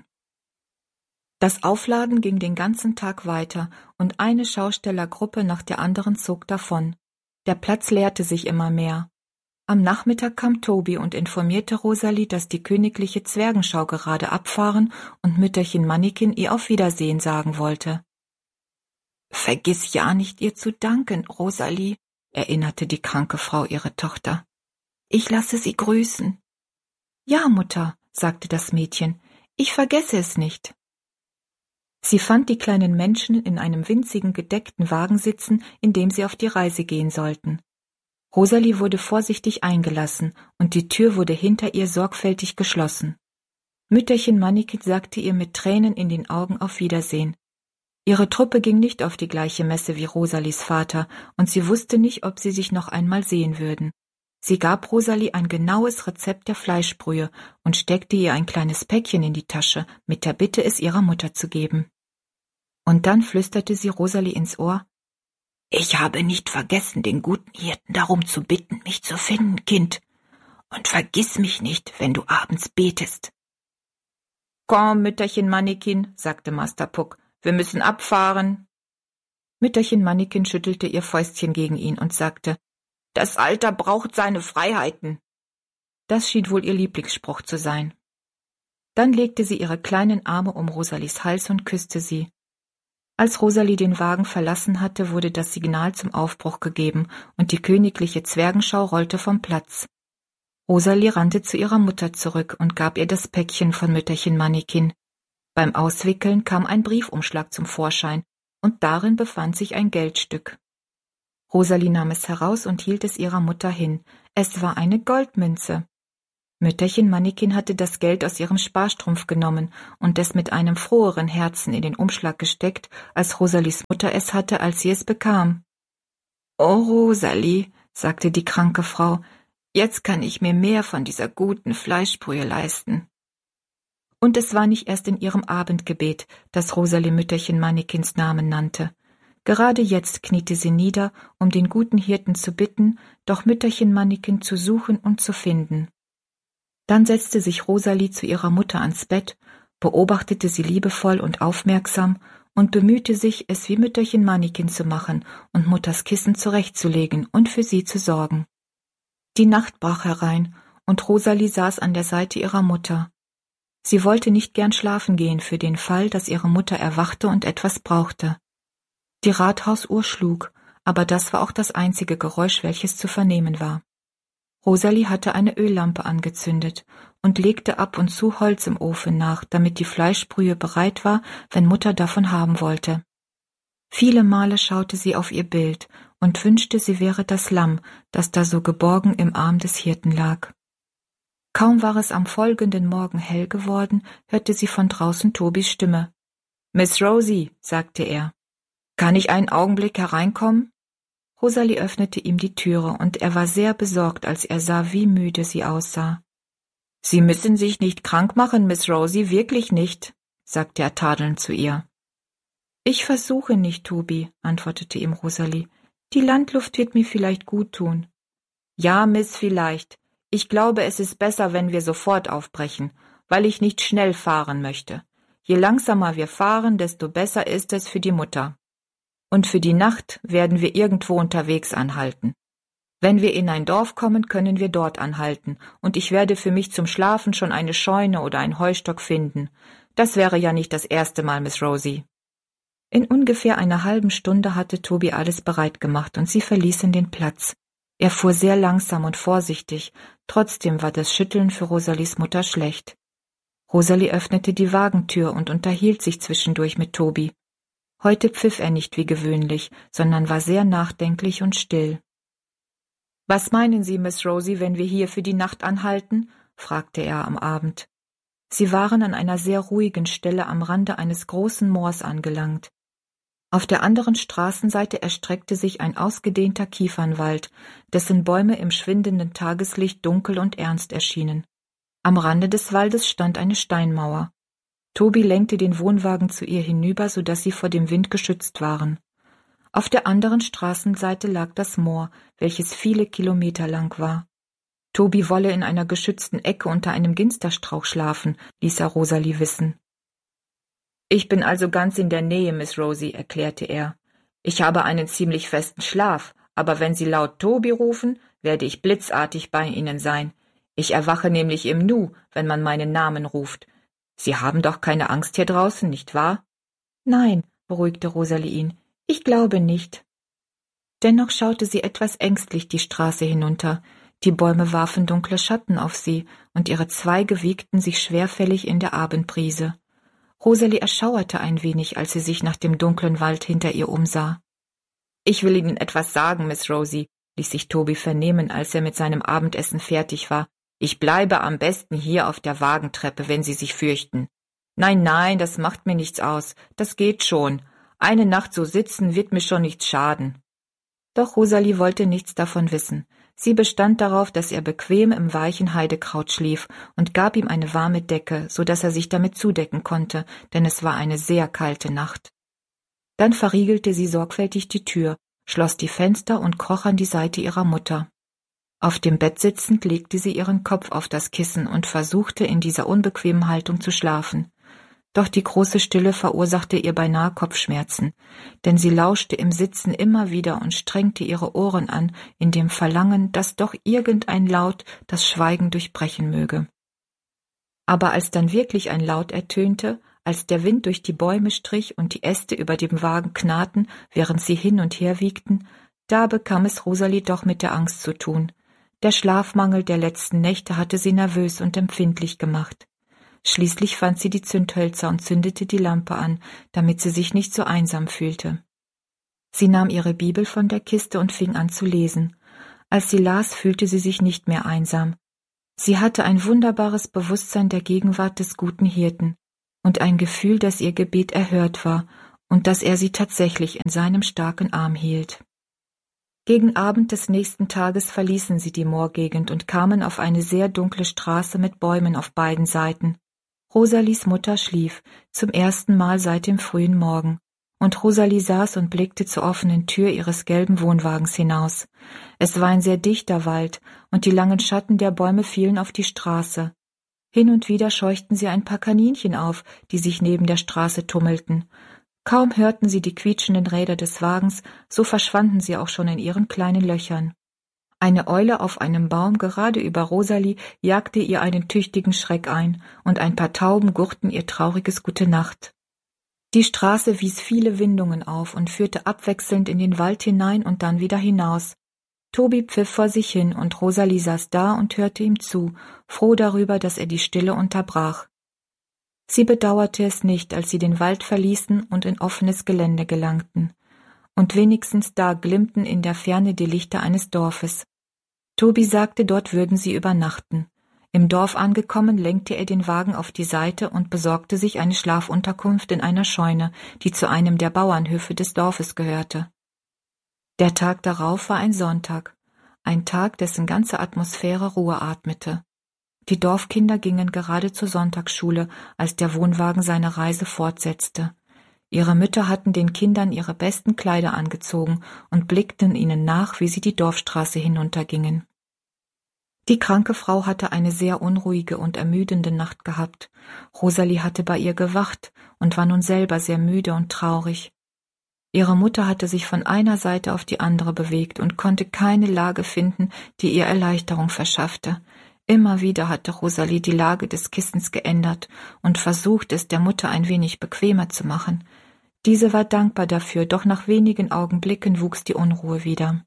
S1: Das Aufladen ging den ganzen Tag weiter, und eine Schaustellergruppe nach der anderen zog davon. Der Platz leerte sich immer mehr. Am Nachmittag kam Toby und informierte Rosalie, dass die königliche Zwergenschau gerade abfahren und Mütterchen Mannikin ihr auf Wiedersehen sagen wollte. »Vergiss ja nicht, ihr zu danken, Rosalie«, erinnerte die kranke Frau ihre Tochter. »Ich lasse sie grüßen.« »Ja, Mutter«, sagte das Mädchen, »ich vergesse es nicht.« Sie fand die kleinen Menschen in einem winzigen gedeckten Wagen sitzen, in dem sie auf die Reise gehen sollten. Rosalie wurde vorsichtig eingelassen, und die Tür wurde hinter ihr sorgfältig geschlossen. Mütterchen Mannikin sagte ihr mit Tränen in den Augen auf Wiedersehen. Ihre Truppe ging nicht auf die gleiche Messe wie Rosalies Vater, und sie wusste nicht, ob sie sich noch einmal sehen würden. Sie gab Rosalie ein genaues Rezept der Fleischbrühe und steckte ihr ein kleines Päckchen in die Tasche, mit der Bitte, es ihrer Mutter zu geben. Und dann flüsterte sie Rosalie ins Ohr: »Ich habe nicht vergessen, den guten Hirten darum zu bitten, mich zu finden, Kind. Und vergiss mich nicht, wenn du abends betest.« »Komm, Mütterchen Mannikin«, sagte Master Puck, »wir müssen abfahren.« Mütterchen Mannikin schüttelte ihr Fäustchen gegen ihn und sagte: »Das Alter braucht seine Freiheiten.« Das schien wohl ihr Lieblingsspruch zu sein. Dann legte sie ihre kleinen Arme um Rosalies Hals und küsste sie. Als Rosalie den Wagen verlassen hatte, wurde das Signal zum Aufbruch gegeben, und die königliche Zwergenschau rollte vom Platz. Rosalie rannte zu ihrer Mutter zurück und gab ihr das Päckchen von Mütterchen Mannikin. Beim Auswickeln kam ein Briefumschlag zum Vorschein, und darin befand sich ein Geldstück. Rosalie nahm es heraus und hielt es ihrer Mutter hin. Es war eine Goldmünze. Mütterchen Mannikin hatte das Geld aus ihrem Sparstrumpf genommen und es mit einem froheren Herzen in den Umschlag gesteckt, als Rosalies Mutter es hatte, als sie es bekam. »Oh, Rosalie«, sagte die kranke Frau, »jetzt kann ich mir mehr von dieser guten Fleischbrühe leisten.« Und es war nicht erst in ihrem Abendgebet, dass Rosalie Mütterchen Mannikins Namen nannte. Gerade jetzt kniete sie nieder, um den guten Hirten zu bitten, doch Mütterchen Mannikin zu suchen und zu finden. Dann setzte sich Rosalie zu ihrer Mutter ans Bett, beobachtete sie liebevoll und aufmerksam und bemühte sich, es wie Mütterchen Mannikin zu machen und Mutters Kissen zurechtzulegen und für sie zu sorgen. Die Nacht brach herein und Rosalie saß an der Seite ihrer Mutter. Sie wollte nicht gern schlafen gehen für den Fall, dass ihre Mutter erwachte und etwas brauchte. Die Rathausuhr schlug, aber das war auch das einzige Geräusch, welches zu vernehmen war. Rosalie hatte eine Öllampe angezündet und legte ab und zu Holz im Ofen nach, damit die Fleischbrühe bereit war, wenn Mutter davon haben wollte. Viele Male schaute sie auf ihr Bild und wünschte, sie wäre das Lamm, das da so geborgen im Arm des Hirten lag. Kaum war es am folgenden Morgen hell geworden, hörte sie von draußen Tobys Stimme. »Miss Rosie«, sagte er, »kann ich einen Augenblick hereinkommen?« Rosalie öffnete ihm die Türe, und er war sehr besorgt, als er sah, wie müde sie aussah. »Sie müssen sich nicht krank machen, Miss Rosie, wirklich nicht«, sagte er tadelnd zu ihr. »Ich versuche nicht, Toby«, antwortete ihm Rosalie. »Die Landluft wird mir vielleicht gut tun.« »Ja, Miss, vielleicht. Ich glaube, es ist besser, wenn wir sofort aufbrechen, weil ich nicht schnell fahren möchte. Je langsamer wir fahren, desto besser ist es für die Mutter. Und für die Nacht werden wir irgendwo unterwegs anhalten. Wenn wir in ein Dorf kommen, können wir dort anhalten, und ich werde für mich zum Schlafen schon eine Scheune oder einen Heustock finden. Das wäre ja nicht das erste Mal, Miss Rosie.« In ungefähr einer halben Stunde hatte Toby alles bereit gemacht, und sie verließen den Platz. Er fuhr sehr langsam und vorsichtig, trotzdem war das Schütteln für Rosalies Mutter schlecht. Rosalie öffnete die Wagentür und unterhielt sich zwischendurch mit Toby. Heute pfiff er nicht wie gewöhnlich, sondern war sehr nachdenklich und still. »Was meinen Sie, Miss Rosie, wenn wir hier für die Nacht anhalten?« fragte er am Abend. Sie waren an einer sehr ruhigen Stelle am Rande eines großen Moors angelangt. Auf der anderen Straßenseite erstreckte sich ein ausgedehnter Kiefernwald, dessen Bäume im schwindenden Tageslicht dunkel und ernst erschienen. Am Rande des Waldes stand eine Steinmauer. Toby lenkte den Wohnwagen zu ihr hinüber, so dass sie vor dem Wind geschützt waren. Auf der anderen Straßenseite lag das Moor, welches viele Kilometer lang war. Toby wolle in einer geschützten Ecke unter einem Ginsterstrauch schlafen, ließ er Rosalie wissen. »Ich bin also ganz in der Nähe, Miss Rosie«, erklärte er. »Ich habe einen ziemlich festen Schlaf, aber wenn Sie laut Toby rufen, werde ich blitzartig bei Ihnen sein. Ich erwache nämlich im Nu, wenn man meinen Namen ruft. Sie haben doch keine Angst hier draußen, nicht wahr?« »Nein«, beruhigte Rosalie ihn, »ich glaube nicht.« Dennoch schaute sie etwas ängstlich die Straße hinunter. Die Bäume warfen dunkle Schatten auf sie, und ihre Zweige wiegten sich schwerfällig in der Abendbrise. Rosalie erschauerte ein wenig, als sie sich nach dem dunklen Wald hinter ihr umsah. »Ich will Ihnen etwas sagen, Miss Rosie«, ließ sich Toby vernehmen, als er mit seinem Abendessen fertig war. »Ich bleibe am besten hier auf der Wagentreppe, wenn Sie sich fürchten.« »Nein, nein, das macht mir nichts aus. Das geht schon. Eine Nacht so sitzen wird mir schon nichts schaden.« Doch Rosalie wollte nichts davon wissen. Sie bestand darauf, dass er bequem im weichen Heidekraut schlief, und gab ihm eine warme Decke, so dass er sich damit zudecken konnte, denn es war eine sehr kalte Nacht. Dann verriegelte sie sorgfältig die Tür, schloss die Fenster und kroch an die Seite ihrer Mutter. Auf dem Bett sitzend legte sie ihren Kopf auf das Kissen und versuchte, in dieser unbequemen Haltung zu schlafen. Doch die große Stille verursachte ihr beinahe Kopfschmerzen, denn sie lauschte im Sitzen immer wieder und strengte ihre Ohren an, in dem Verlangen, dass doch irgendein Laut das Schweigen durchbrechen möge. Aber als dann wirklich ein Laut ertönte, als der Wind durch die Bäume strich und die Äste über dem Wagen knarrten, während sie hin und her wiegten, da bekam es Rosalie doch mit der Angst zu tun. Der Schlafmangel der letzten Nächte hatte sie nervös und empfindlich gemacht. Schließlich fand sie die Zündhölzer und zündete die Lampe an, damit sie sich nicht so einsam fühlte. Sie nahm ihre Bibel von der Kiste und fing an zu lesen. Als sie las, fühlte sie sich nicht mehr einsam. Sie hatte ein wunderbares Bewusstsein der Gegenwart des guten Hirten und ein Gefühl, dass ihr Gebet erhört war und dass er sie tatsächlich in seinem starken Arm hielt. Gegen Abend des nächsten Tages verließen sie die Moorgegend und kamen auf eine sehr dunkle Straße mit Bäumen auf beiden Seiten. Rosalies Mutter schlief, zum ersten Mal seit dem frühen Morgen, und Rosalie saß und blickte zur offenen Tür ihres gelben Wohnwagens hinaus. Es war ein sehr dichter Wald, und die langen Schatten der Bäume fielen auf die Straße. Hin und wieder scheuchten sie ein paar Kaninchen auf, die sich neben der Straße tummelten. Kaum hörten sie die quietschenden Räder des Wagens, so verschwanden sie auch schon in ihren kleinen Löchern. Eine Eule auf einem Baum gerade über Rosalie jagte ihr einen tüchtigen Schreck ein, und ein paar Tauben gurrten ihr trauriges Gute-Nacht. Die Straße wies viele Windungen auf und führte abwechselnd in den Wald hinein und dann wieder hinaus. Tobi pfiff vor sich hin, und Rosalie saß da und hörte ihm zu, froh darüber, dass er die Stille unterbrach. Sie bedauerte es nicht, als sie den Wald verließen und in offenes Gelände gelangten. Und wenigstens da glimmten in der Ferne die Lichter eines Dorfes. Tobi sagte, dort würden sie übernachten. Im Dorf angekommen, lenkte er den Wagen auf die Seite und besorgte sich eine Schlafunterkunft in einer Scheune, die zu einem der Bauernhöfe des Dorfes gehörte. Der Tag darauf war ein Sonntag, ein Tag, dessen ganze Atmosphäre Ruhe atmete. Die Dorfkinder gingen gerade zur Sonntagsschule, als der Wohnwagen seine Reise fortsetzte. Ihre Mütter hatten den Kindern ihre besten Kleider angezogen und blickten ihnen nach, wie sie die Dorfstraße hinuntergingen. Die kranke Frau hatte eine sehr unruhige und ermüdende Nacht gehabt. Rosalie hatte bei ihr gewacht und war nun selber sehr müde und traurig. Ihre Mutter hatte sich von einer Seite auf die andere bewegt und konnte keine Lage finden, die ihr Erleichterung verschaffte. Immer wieder hatte Rosalie die Lage des Kissens geändert und versucht, es der Mutter ein wenig bequemer zu machen. Diese war dankbar dafür, doch nach wenigen Augenblicken wuchs die Unruhe wieder.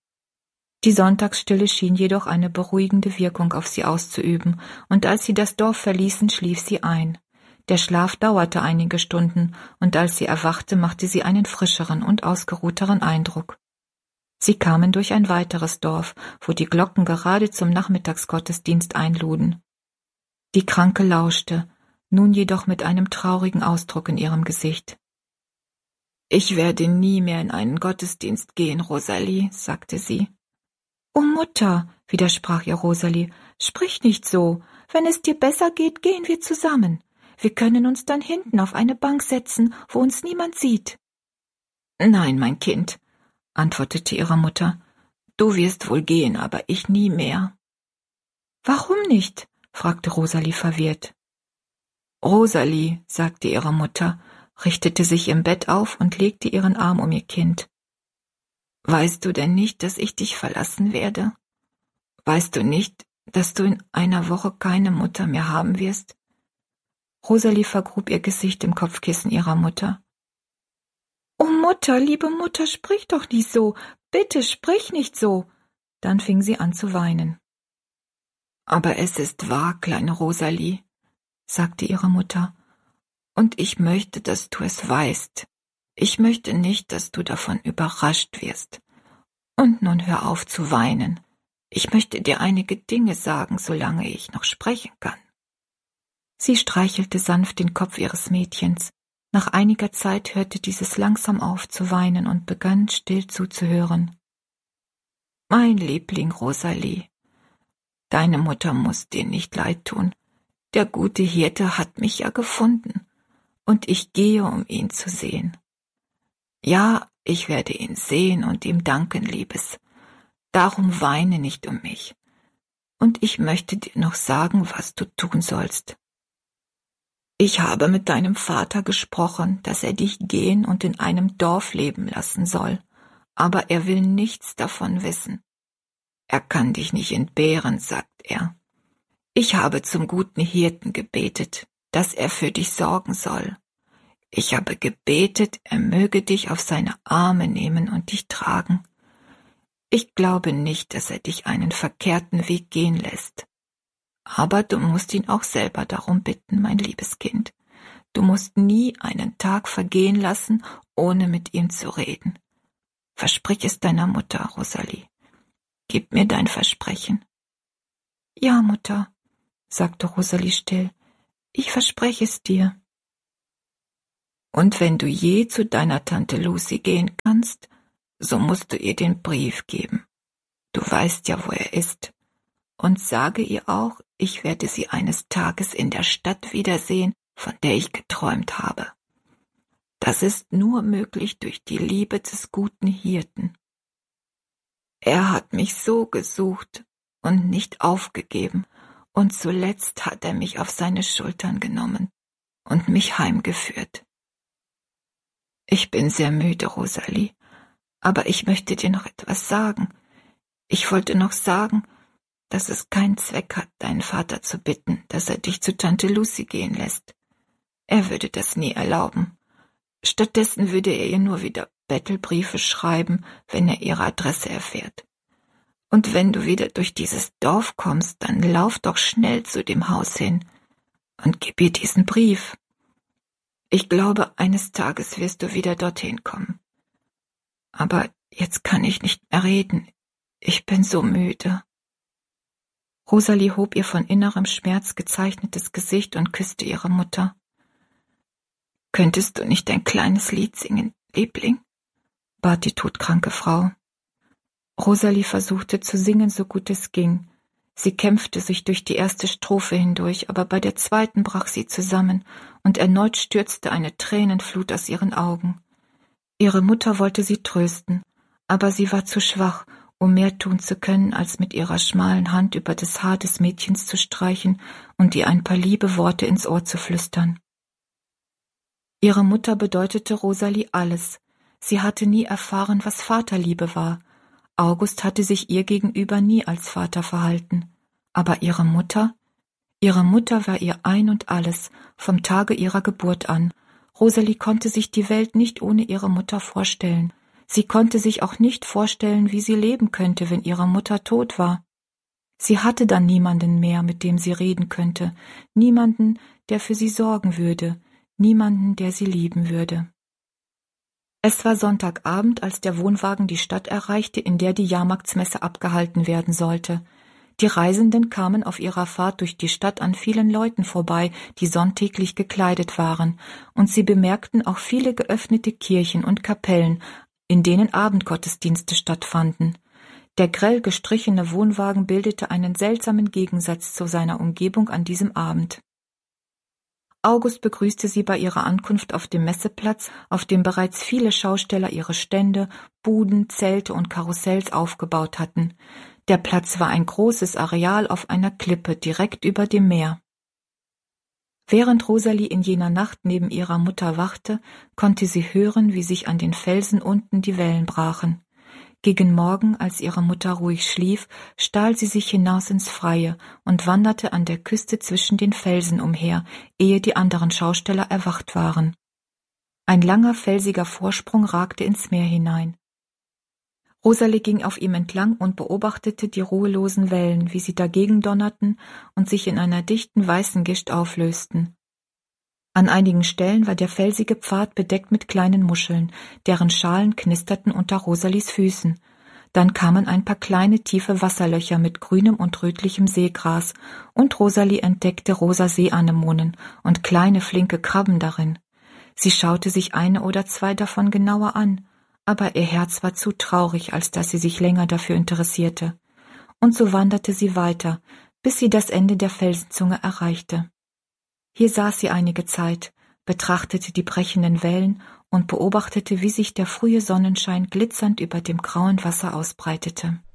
S1: Die Sonntagsstille schien jedoch eine beruhigende Wirkung auf sie auszuüben, und als sie das Dorf verließen, schlief sie ein. Der Schlaf dauerte einige Stunden, und als sie erwachte, machte sie einen frischeren und ausgeruhteren Eindruck. Sie kamen durch ein weiteres Dorf, wo die Glocken gerade zum Nachmittagsgottesdienst einluden. Die Kranke lauschte, nun jedoch mit einem traurigen Ausdruck in ihrem Gesicht. »Ich werde nie mehr in einen Gottesdienst gehen, Rosalie«, sagte sie. »Oh Mutter«, widersprach ihr Rosalie, »sprich nicht so. Wenn es dir besser geht, gehen wir zusammen. Wir können uns dann hinten auf eine Bank setzen, wo uns niemand sieht.« »Nein, mein Kind«, antwortete ihre Mutter, »du wirst wohl gehen, aber ich nie mehr.« »Warum nicht?« fragte Rosalie verwirrt. »Rosalie«, sagte ihre Mutter, richtete sich im Bett auf und legte ihren Arm um ihr Kind. »Weißt du denn nicht, dass ich dich verlassen werde? Weißt du nicht, dass du in einer Woche keine Mutter mehr haben wirst?« Rosalie vergrub ihr Gesicht im Kopfkissen ihrer Mutter. »Oh Mutter, liebe Mutter, sprich doch nicht so, bitte sprich nicht so!« Dann fing sie an zu weinen. »Aber es ist wahr, kleine Rosalie«, sagte ihre Mutter, »und ich möchte, dass du es weißt. Ich möchte nicht, dass du davon überrascht wirst. Und nun hör auf zu weinen. Ich möchte dir einige Dinge sagen, solange ich noch sprechen kann.« Sie streichelte sanft den Kopf ihres Mädchens. Nach einiger Zeit hörte dieses langsam auf zu weinen und begann still zuzuhören. »Mein Liebling Rosalie, deine Mutter muss dir nicht leid tun. Der gute Hirte hat mich ja gefunden, und ich gehe, um ihn zu sehen. Ja, ich werde ihn sehen und ihm danken, Liebes. Darum weine nicht um mich. Und ich möchte dir noch sagen, was du tun sollst. Ich habe mit deinem Vater gesprochen, dass er dich gehen und in einem Dorf leben lassen soll, aber er will nichts davon wissen. Er kann dich nicht entbehren, sagt er. Ich habe zum guten Hirten gebetet, dass er für dich sorgen soll. Ich habe gebetet, er möge dich auf seine Arme nehmen und dich tragen. Ich glaube nicht, dass er dich einen verkehrten Weg gehen lässt. Aber du musst ihn auch selber darum bitten, mein liebes Kind. Du musst nie einen Tag vergehen lassen, ohne mit ihm zu reden. Versprich es deiner Mutter, Rosalie. Gib mir dein Versprechen. Ja, Mutter, sagte Rosalie still, ich verspreche es dir. Und wenn du je zu deiner Tante Lucy gehen kannst, so musst du ihr den Brief geben. Du weißt ja, wo er ist. Und sage ihr auch, ich werde sie eines Tages in der Stadt wiedersehen, von der ich geträumt habe. Das ist nur möglich durch die Liebe des guten Hirten. Er hat mich so gesucht und nicht aufgegeben, und zuletzt hat er mich auf seine Schultern genommen und mich heimgeführt. Ich bin sehr müde, Rosalie, aber ich möchte dir noch etwas sagen. Ich wollte noch sagen, dass es keinen Zweck hat, deinen Vater zu bitten, dass er dich zu Tante Lucy gehen lässt. Er würde das nie erlauben. Stattdessen würde er ihr nur wieder Bettelbriefe schreiben, wenn er ihre Adresse erfährt. Und wenn du wieder durch dieses Dorf kommst, dann lauf doch schnell zu dem Haus hin und gib ihr diesen Brief. Ich glaube, eines Tages wirst du wieder dorthin kommen. Aber jetzt kann ich nicht mehr reden. Ich bin so müde. Rosalie hob ihr von innerem Schmerz gezeichnetes Gesicht und küsste ihre Mutter. Könntest du nicht ein kleines Lied singen, Liebling? Bat die todkranke Frau. Rosalie versuchte zu singen, so gut es ging. Sie kämpfte sich durch die erste Strophe hindurch, aber bei der zweiten brach sie zusammen, und erneut stürzte eine Tränenflut aus ihren Augen. Ihre Mutter wollte sie trösten, aber sie war zu schwach, um mehr tun zu können, als mit ihrer schmalen Hand über das Haar des Mädchens zu streichen und ihr ein paar liebe Worte ins Ohr zu flüstern. Ihre Mutter bedeutete Rosalie alles. Sie hatte nie erfahren, was Vaterliebe war. August hatte sich ihr gegenüber nie als Vater verhalten. Aber ihre Mutter war ihr ein und alles, vom Tage ihrer Geburt an. Rosalie konnte sich die Welt nicht ohne ihre Mutter vorstellen. Sie konnte sich auch nicht vorstellen, wie sie leben könnte, wenn ihre Mutter tot war. Sie hatte dann niemanden mehr, mit dem sie reden könnte, niemanden, der für sie sorgen würde, niemanden, der sie lieben würde. Es war Sonntagabend, als der Wohnwagen die Stadt erreichte, in der die Jahrmarktsmesse abgehalten werden sollte. Die Reisenden kamen auf ihrer Fahrt durch die Stadt an vielen Leuten vorbei, die sonntäglich gekleidet waren, und sie bemerkten auch viele geöffnete Kirchen und Kapellen, in denen Abendgottesdienste stattfanden. Der grell gestrichene Wohnwagen bildete einen seltsamen Gegensatz zu seiner Umgebung an diesem Abend. August begrüßte sie bei ihrer Ankunft auf dem Messeplatz, auf dem bereits viele Schausteller ihre Stände, Buden, Zelte und Karussells aufgebaut hatten. Der Platz war ein großes Areal auf einer Klippe direkt über dem Meer. Während Rosalie in jener Nacht neben ihrer Mutter wachte, konnte sie hören, wie sich an den Felsen unten die Wellen brachen. Gegen Morgen, als ihre Mutter ruhig schlief, stahl sie sich hinaus ins Freie und wanderte an der Küste zwischen den Felsen umher, ehe die anderen Schausteller erwacht waren. Ein langer, felsiger Vorsprung ragte ins Meer hinein. Rosalie ging auf ihm entlang und beobachtete die ruhelosen Wellen, wie sie dagegen donnerten und sich in einer dichten weißen Gischt auflösten. An einigen Stellen war der felsige Pfad bedeckt mit kleinen Muscheln, deren Schalen knisterten unter Rosalies Füßen. Dann kamen ein paar kleine, tiefe Wasserlöcher mit grünem und rötlichem Seegras, und Rosalie entdeckte rosa Seeanemonen und kleine, flinke Krabben darin. Sie schaute sich eine oder zwei davon genauer an, aber ihr Herz war zu traurig, als dass sie sich länger dafür interessierte. Und so wanderte sie weiter, bis sie das Ende der Felsenzunge erreichte. Hier saß sie einige Zeit, betrachtete die brechenden Wellen und beobachtete, wie sich der frühe Sonnenschein glitzernd über dem grauen Wasser ausbreitete.